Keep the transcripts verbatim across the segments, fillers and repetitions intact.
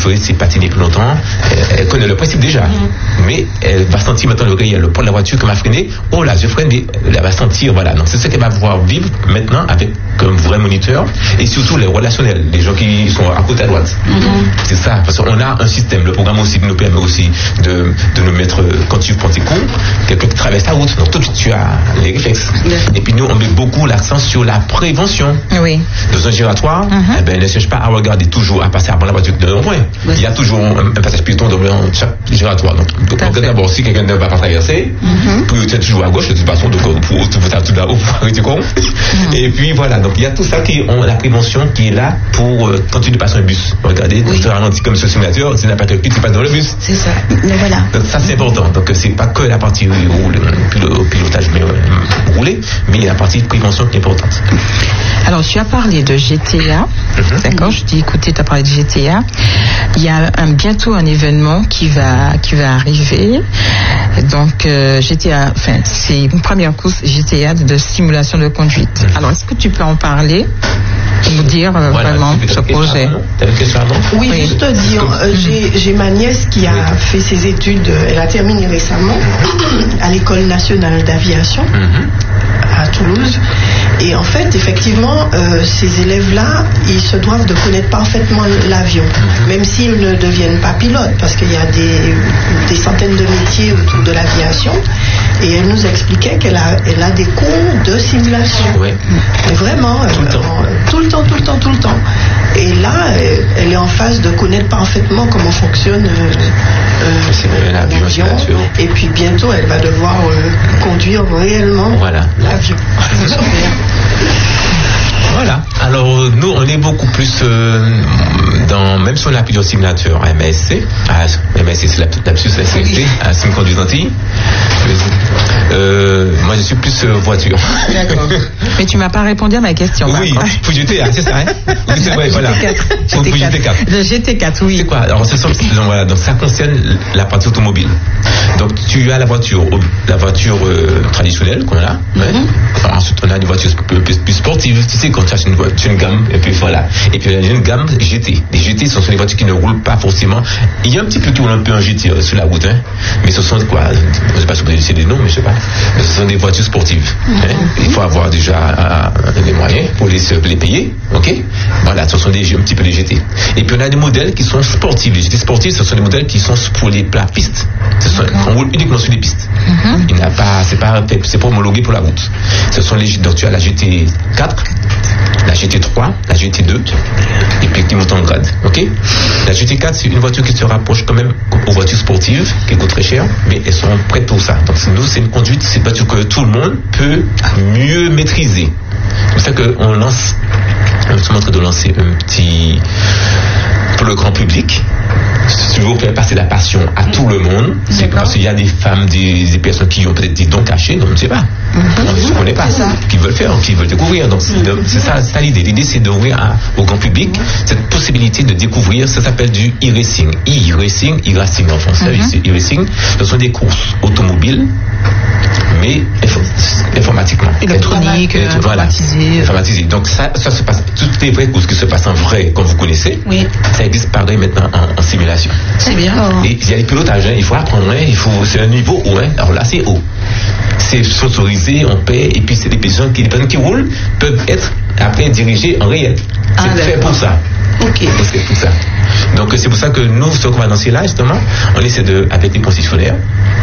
souhaite c'est patiner plus longtemps, elle, elle connaît le principe déjà, mm-hmm. mais elle va sentir maintenant le réel, le poids de la voiture qui m'a freiné. Oh là, je freine, mais elle va sentir, voilà. Donc c'est ce qu'elle va pouvoir vivre maintenant avec comme vrai moniteur et surtout les relationnels, les gens qui sont à côté à droite. Mm-hmm. C'est ça, parce qu'on a un système, le programme aussi nous permet aussi de, de nous mettre, quand tu prends tes cours, quelqu'un qui traverse la route, donc tout de suite tu as les réflexes. Mm-hmm. Et puis nous, on met beaucoup l'accent sur la prévention. Oui. Dans un giratoire, mm-hmm. eh ben, ne cherche pas à regarder toujours, à passer avant la voiture de l'envoi. Oui. Il y a toujours un, un passage piéton dans chaque giratoire. Donc, donc, donc d'abord, si quelqu'un ne va pas traverser, mm-hmm. puis tu es toujours à gauche, de toute façon, donc pour tout tout là-haut pour arrêter compte. Mm-hmm. Et puis voilà, donc il y a tout ça qui est la prévention qui est là pour euh, quand tu passes un bus. Regardez, oui. tu ralentis comme ce simulateur, tu n'as pas quelqu'un qui passe dans le bus. C'est ça. Mais voilà. Donc ça c'est important. Donc c'est pas que la partie roule, le pilotage mais euh, roulé, mais il y a la partie de prévention qui est importante. Alors tu as parlé de G T A, mm-hmm. d'accord, je t'ai écouté, tu as parlé de G T A. Il y a un, bientôt un événement qui va, qui va arriver. Donc euh, G T A, enfin c'est une première course G T A de simulation de conduite. Mm-hmm. Alors est-ce que tu peux en parler, nous dire euh, voilà, vraiment ce projet? Oui, oui, juste dire, euh, j'ai, j'ai ma nièce qui a oui. fait ses études, elle a terminé récemment à l'École nationale d'aviation mm-hmm. à Toulouse. Et en fait, effectivement, euh, ces élèves-là, ils se doivent de connaître parfaitement l'avion, mm-hmm. même s'ils ne deviennent pas pilotes, parce qu'il y a des, des centaines de métiers autour de l'aviation. Et elle nous expliquait qu'elle a, elle a des cours de simulation. Oui. Mais vraiment, tout le, euh, tout le temps, tout le temps, tout le temps. Et là, elle, elle est en phase de connaître parfaitement comment fonctionne euh, euh, l'avion. Et puis bientôt, elle va devoir euh, conduire réellement voilà. l'avion. Voilà. Alors nous, on est beaucoup plus euh, dans, même si on a plusieurs simulateurs à M S C, à M S C c'est la lapsus la sécurité, à Sim Conduite Antilles. Euh, moi, je suis plus euh, voiture. D'accord. Mais tu m'as pas répondu à ma question. Oui, pour G T A, c'est ça. Hein oui, c'est vrai, voilà. Pour G T quatre. Le G T quatre, oui. C'est quoi? Alors, ce sont, donc, voilà, donc ça concerne la partie automobile. Donc, tu as la voiture, la voiture euh, traditionnelle qu'on a. Mm-hmm. Hein. Enfin, ensuite, on a des voitures plus, plus, plus sportives. Tu sais, quand tu achètes une, voiture, une gamme, et puis voilà. Et puis, il y a une gamme G T. Les G T, ce sont des voitures qui ne roulent pas forcément. Il y a un petit peu qui roule un peu en G T euh, sur la route, hein. Mais ce sont quoi? Je ne sais pas si vous connaissez des noms, mais je ne sais pas. Mais ce sont des voitures sportives. Mm-hmm. Hein. Il faut avoir déjà euh, des moyens pour les, les payer. Ok? Voilà, ce sont des, un petit peu des G T. Et puis, on a des modèles qui sont sportifs. Les G T sportifs, ce sont des modèles qui sont pour les la piste. Ce sont, on roule uniquement sur les pistes. Mm-hmm. Il n'a pas, c'est pas, c'est pas homologué pour la route. Ce sont les, donc tu as la G T quatre, la G T trois, la G T deux, et puis qui montent en grade. Ok? La G T quatre, c'est une voiture qui se rapproche quand même aux voitures sportives, qui coûtent très cher, mais elles sont prêtes pour ça. Donc nous, c'est une conduite, c'est une voiture que tout le monde peut mieux maîtriser. C'est pour ça qu'on lance, on se montre de lancer un petit, pour le grand public. Si vous faire passer la passion à tout le monde, c'est parce qu'il y a des femmes, des, des personnes qui ont peut-être des dons cachés, donc on ne sait pas. Mm-hmm. On ne connaît pas, qui veulent faire, qui veulent découvrir. Donc c'est, mm-hmm. c'est ça, c'est ça l'idée. L'idée, c'est d'ouvrir à, au grand public cette possibilité de découvrir. Ça s'appelle du e-racing. E-racing, e-racing en français, mm-hmm. c'est e-racing. Ce sont des courses automobiles, mais informatiquement. Électronique, euh, voilà, informatisé. informatisé. Donc ça, ça se passe, toutes les vraies courses qui se passent en vrai, comme vous connaissez, oui. ça existe pareil maintenant en, en simulation. C'est bien. Et il y a les pilotages, hein, il faut apprendre, hein, il faut, c'est un niveau haut, hein. Alors là c'est haut. C'est autorisé, on paie, et puis c'est des personnes qui, les personnes qui roulent peuvent être après dirigées en réel. C'est ah, fait pour ça. Ok. C'est pour ça. Donc c'est pour ça que nous, ce qu'on va lancer là, justement, on essaie de, avec les concessionnaires,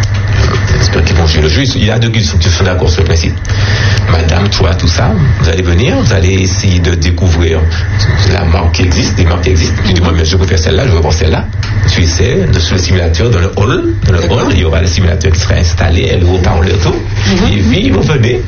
j'espère qu'ils vont suivre le jeu. Il y a deux qui sont, qui sont d'accord sur le principe. Madame, toi, tout ça, vous allez venir, vous allez essayer de découvrir la marque qui existe, des marques qui existent. Je dis, moi, je veux faire celle-là, je veux voir celle-là. Tu essaies, sur le simulateur, dans le hall, dans le hall, il y aura le simulateur qui sera installé, le haut-parleur, tout. Mm-hmm. Et puis, vous venez.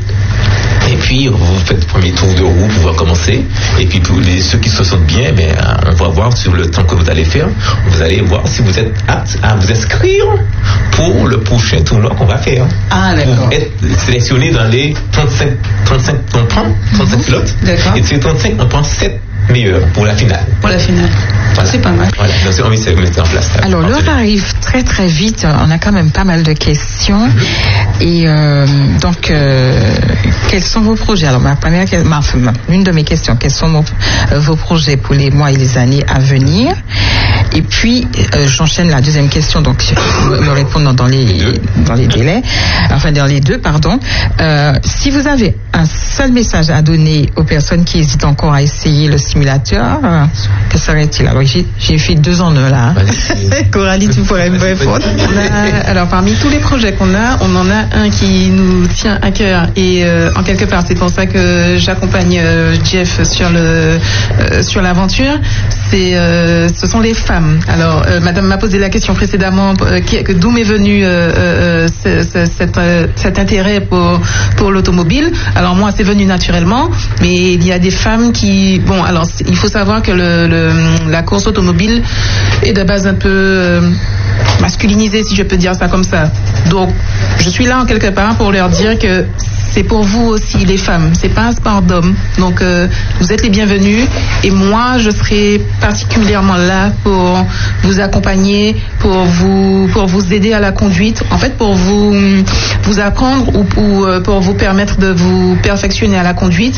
Et puis, vous faites le premier tour de roue pour voir commencer. Et puis, pour les, ceux qui se sentent bien, ben, on va voir sur le temps que vous allez faire. Vous allez voir si vous êtes apte à vous inscrire pour le prochain tournoi qu'on va faire. Ah, d'accord. Pour être sélectionné dans les trente-cinq, trente-cinq on prend, trente-cinq mm-hmm. pilotes. D'accord. Et de ces trente-cinq, on prend sept meilleurs pour la finale. Pour la finale. Voilà. C'est pas mal. Voilà. Donc, on va mettre en place. Alors, l'heure arrive très très vite. On a quand même pas mal de questions. Mm-hmm. Et euh, donc, euh, quels sont vos projets? Alors, ma première question, enfin, une de mes questions, quels sont vos, euh, vos projets pour les mois et les années à venir? Et puis, puis, euh, j'enchaîne la deuxième question, donc me, me répondre dans les, dans les délais, enfin dans les deux, pardon. Euh, si vous avez un seul message à donner aux personnes qui hésitent encore à essayer le simulateur, euh, que serait-il? Alors, j'ai, j'ai fait deux en un là. Coralie, tu pourrais me répondre. On a, alors, parmi tous les projets qu'on a, on en a un qui nous tient à cœur et euh, en quelque part, c'est pour ça que j'accompagne euh, Jeff sur le euh, sur l'aventure. C'est, euh, ce sont les femmes. Alors, euh, Madame m'a posé la question précédemment, euh, qui, d'où m'est venu euh, euh, ce, ce, cet, euh, cet intérêt pour pour l'automobile. Alors moi, c'est venu naturellement, mais il y a des femmes qui, bon, alors il faut savoir que le, le la course automobile est de base un peu euh, masculinisée, si je peux dire ça comme ça. Donc, je suis là en quelque part pour leur dire que c'est pour vous aussi, les femmes. C'est pas un sport d'hommes. Donc, euh, vous êtes les bienvenus. Et moi, je serai particulièrement là pour vous accompagner, pour vous, pour vous aider à la conduite. En fait, pour vous, vous apprendre ou, ou pour vous permettre de vous perfectionner à la conduite.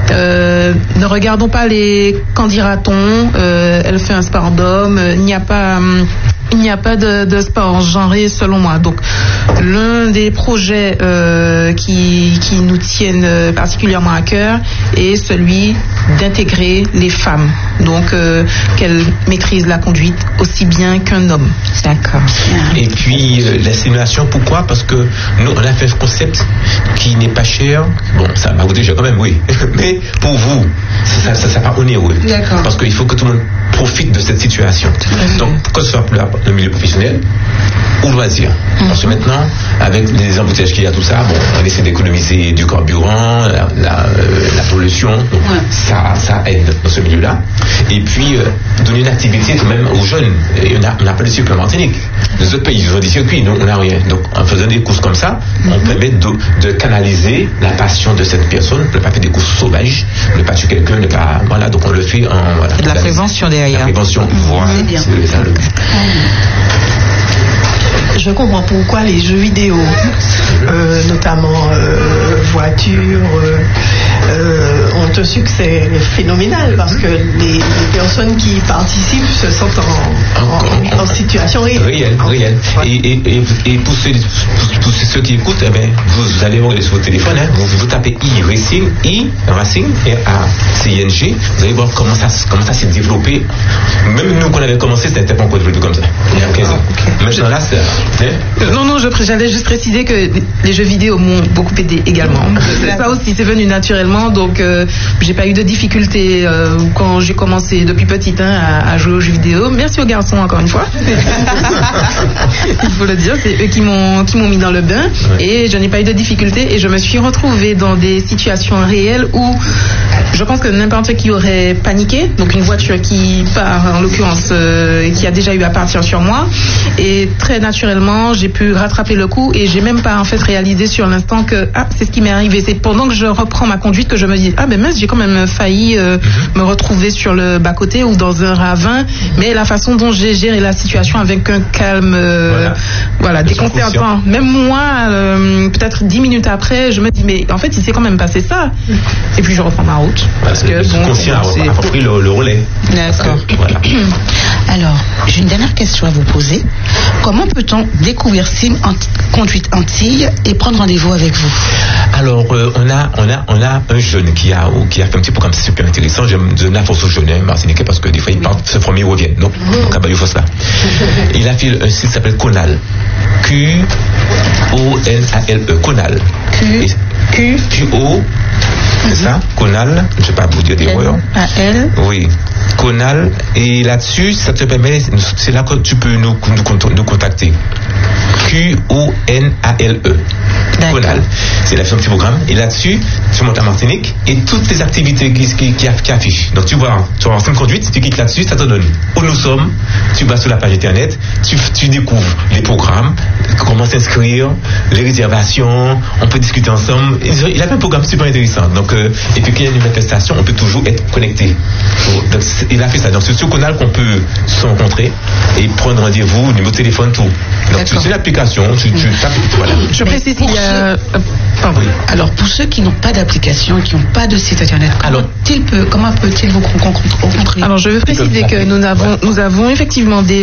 Euh, ne regardons pas les qu'en dira-t-on. Euh, elle fait un sport d'homme. Il n'y a pas... Hum, Il n'y a pas de, de sport genré selon moi. Donc, l'un des projets euh, qui, qui nous tiennent particulièrement à cœur est celui d'intégrer les femmes. Donc, euh, qu'elles maîtrisent la conduite aussi bien qu'un homme. D'accord. Et puis, euh, la simulation, pourquoi? Parce que nous, on a fait un concept qui n'est pas cher. Bon, ça m'a coûté cher quand même, oui. Mais pour vous, ça, ça, ça part onéreux. D'accord. Parce qu'il faut que tout le monde profite de cette situation. Donc, que ce soit plus le milieu professionnel ou loisir. Mmh. Parce que maintenant, avec les embouteillages qu'il y a, tout ça, bon, on essaie d'économiser du carburant, la, la, euh, la pollution, donc ouais. ça, ça aide dans ce milieu-là. Et puis, euh, donner une activité tout de même aux jeunes. Et on n'a on a pas de circuit en Martinique. Les autres pays, ils ont des circuits, nous, on n'a rien. Donc, en faisant des courses comme ça, mmh. on permet de, de canaliser la passion de cette personne, ne pas faire des courses sauvages, ne pas tuer quelqu'un, ne pas... Voilà, donc on le fait en... Voilà, de la, la prévention derrière. La prévention, voilà. C'est bien. C'est ça, le but. Je comprends pourquoi les jeux vidéo, euh, notamment euh, voitures, euh, euh, ont un succès phénoménal parce que les, les personnes qui participent se sentent en, en, en, en situation réelle. Réelle, réelle. Et, et, et, et pour, ceux, pour, pour ceux qui écoutent, eh bien, vous, vous allez voir sur votre téléphone, hein, vous, vous tapez e-racing, e-racing, R-A-C-I-N-G, vous allez voir comment ça, comment ça s'est développé. Même nous, qu'on avait commencé, ça n'était pas encore développé comme ça. Il y a quinze ans. Okay. Maintenant là, c'est... Hein? Non, non, je, j'allais juste préciser que les jeux vidéo m'ont beaucoup aidé également. Ça aussi, c'est venu naturellement, donc euh, j'ai pas eu de difficultés euh, quand j'ai commencé depuis petite hein, à, à jouer aux jeux vidéo. Merci aux garçons encore une fois. Il faut le dire, c'est eux qui m'ont qui m'ont mis dans le bain et je n'ai pas eu de difficultés et je me suis retrouvée dans des situations réelles où je pense que n'importe qui aurait paniqué. Donc une voiture qui part, en l'occurrence, euh, qui a déjà eu à partir sur moi et très naturellement j'ai pu rattraper le coup et j'ai même pas en fait réalisé sur l'instant que ah c'est ce qui m'est arrivé. C'est pendant que je reprends ma conduite que je me dis ah ben mince j'ai quand même failli euh, mm-hmm. me retrouver sur le bas côté ou dans un ravin, mais la façon dont j'ai géré la situation avec un calme euh, voilà, voilà déconcertant. Même moi euh, peut-être dix minutes après je me dis mais en fait il s'est quand même passé ça et puis je reprends ma route parce que le bon, conscient a, a pris le, le relais. D'accord. Que, voilà. Alors j'ai une dernière question à vous poser. Comment peut-on découvrir Sim en conduite Antilles et prendre rendez-vous avec vous? Alors euh, on a on a on a un jeune qui a qui a fait un petit programme super intéressant. Je donne la force aux jeunes martiniquais parce que des fois ils partent se former, ils reviennent. Donc au Cabayou faut ça. Il a fait un site qui s'appelle Conal. Q O N A L E Conal. Q Q Q O c'est ça, Conal, je ne sais pas vous dire des mots. A L Oui, Conal. Et là-dessus, ça te permet, c'est là que tu peux nous, nous, nous contacter. Q O N A L E. Conal. C'est la un petit programme. Et là-dessus, tu montes à Martinique et toutes les activités qui, qui, qui, qui affichent. Donc tu vois, tu vas avoir une conduite, tu cliques là-dessus, ça te donne où nous sommes. Tu vas sur la page internet, tu, tu découvres les programmes, comment s'inscrire, les réservations, on peut discuter ensemble. Il a fait un programme super intéressant. Donc, euh, et puis qu'il y a une manifestation, on peut toujours être connecté. Donc, il a fait ça. Donc c'est sur Conal qu'on peut se rencontrer et prendre rendez-vous, numéro de téléphone, tout. Donc tu sais l'application, tu, tu tapes, voilà. Je précise qu'il y a... Euh, pardon. Alors pour ceux qui n'ont pas d'application, qui n'ont pas de site internet, comment, alors, peut, comment peut-il vous rencontrer? Alors je veux préciser que nous avons, nous avons effectivement des